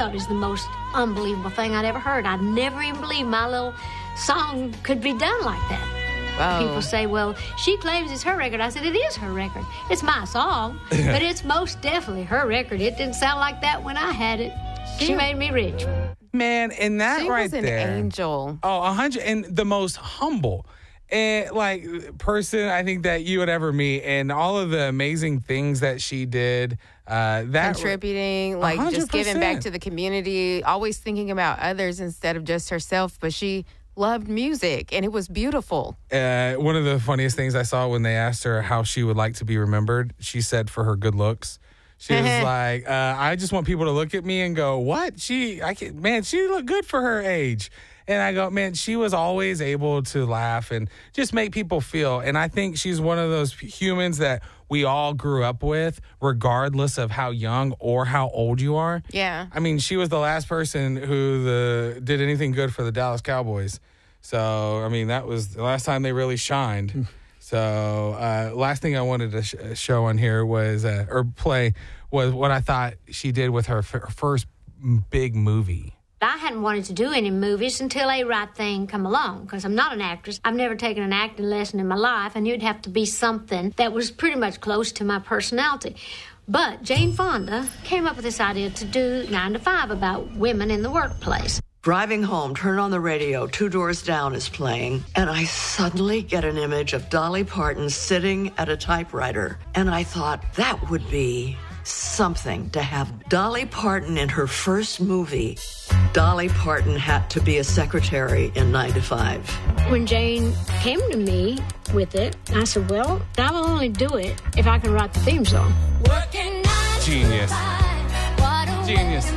thought it was the most unbelievable thing I'd ever heard. I'd never even believed my little song could be done like that. Wow. People say, well, she claims it's her record. I said, it is her record. It's my song, but it's most definitely her record. It didn't sound like that when I had it. She made me rich. Man, and that she right was an there. angel. Oh, 100, and the most humble person I think that you would ever meet, and all of the amazing things that she did. That Contributing, like 100%. Just giving back to the community, always thinking about others instead of just herself. But she loved music, and it was beautiful. One of the funniest things I saw when they asked her how she would like to be remembered, she said for her good looks. She was like, I just want people to look at me and go, what? She looked good for her age. And I go, man, she was always able to laugh and just make people feel. And I think she's one of those humans that we all grew up with, regardless of how young or how old you are. Yeah. I mean, she was the last person who did anything good for the Dallas Cowboys. So, I mean, that was the last time they really shined. So, last thing I wanted to show on here was, or play, was what I thought she did with her first big movie. I hadn't wanted to do any movies until A Right Thing come along, because I'm not an actress. I've never taken an acting lesson in my life, and it'd have to be something that was pretty much close to my personality. But Jane Fonda came up with this idea to do 9 to 5 about women in the workplace. Driving home, turn on the radio, Two Doors Down is playing, and I suddenly get an image of Dolly Parton sitting at a typewriter. And I thought, that would be something to have Dolly Parton in her first movie. Dolly Parton had to be a secretary in 9 to 5. When Jane came to me with it, I said, well, I will only do it if I can write the theme song. Genius. Genius.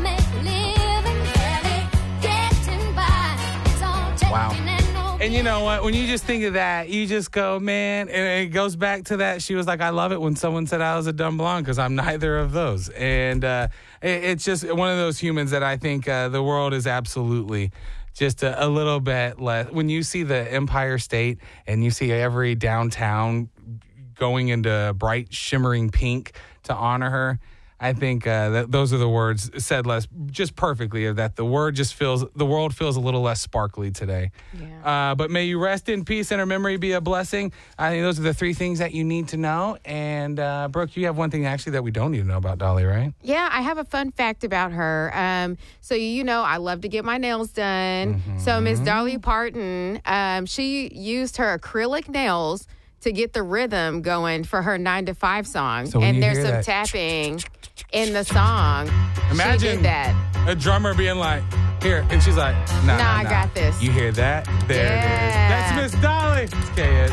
Wow. And you know what? When you just think of that, you just go, man, and it goes back to that. She was like, I love it when someone said I was a dumb blonde, because I'm neither of those. And it's just one of those humans that I think the world is absolutely just a little bit less. When you see the Empire State and you see every downtown going into bright, shimmering pink to honor her, I think that those are the words said less, just perfectly, that the world feels a little less sparkly today. Yeah. But may you rest in peace and her memory be a blessing. I think those are the 3 things that you need to know. And Brooke, you have one thing actually that we don't need to know about Dolly, right? Yeah, I have a fun fact about her. So, I love to get my nails done. Mm-hmm. So Miss Dolly Parton, she used her acrylic nails to get the rhythm going for her 9 to 5 song. So when and you there's hear some that, tapping in the song. Imagine she did that. a drummer being like, here, and she's like, nah, I got this. You hear that? There it is. Yeah. That's Miss Dolly. It's KS.